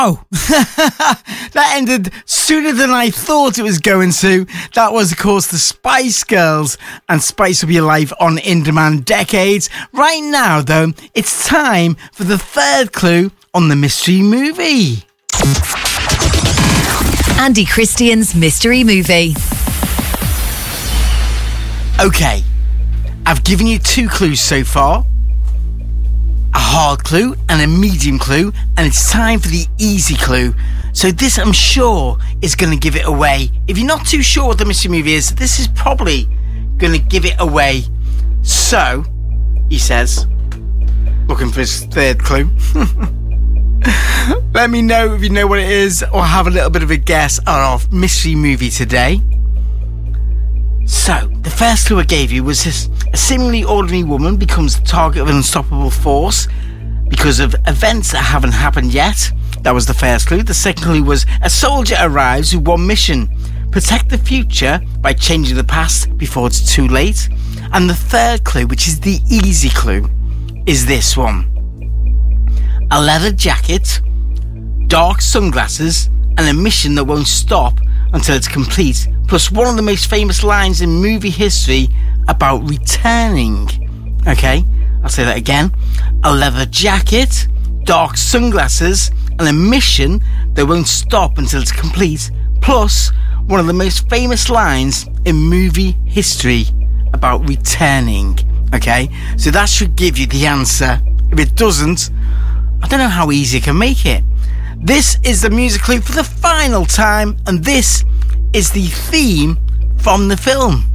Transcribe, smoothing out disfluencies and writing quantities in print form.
Oh, that ended sooner than I thought it was going to. That was, of course, the Spice Girls and Spice Up Your Life on In Demand Decades. Right now, though, it's time for the third clue on the mystery movie. Andy Christian's mystery movie. Okay, I've given you 2 clues so far. A hard clue and a medium clue, and it's time for the easy clue. So this, I'm sure, is going to give it away. If you're not too sure what the mystery movie is, this is probably going to give it away. So, he says, looking for his third clue. Let me know if you know what it is or have a little bit of a guess on our mystery movie today. So, the first clue I gave you was this: a seemingly ordinary woman becomes the target of an unstoppable force because of events that haven't happened yet. That was the first clue. The second clue was a soldier arrives with one mission: protect the future by changing the past before it's too late. And the third clue, which is the easy clue, is this one: a leather jacket, dark sunglasses, and a mission that won't stop until it's complete, plus one of the most famous lines in movie history about returning. Okay, I'll say that again. A leather jacket, dark sunglasses, and a mission that won't stop until it's complete, plus one of the most famous lines in movie history about returning. Okay, so that should give you the answer. If it doesn't, I don't know how easy I can make it. This is the music clue for the final time, and this is the theme from the film.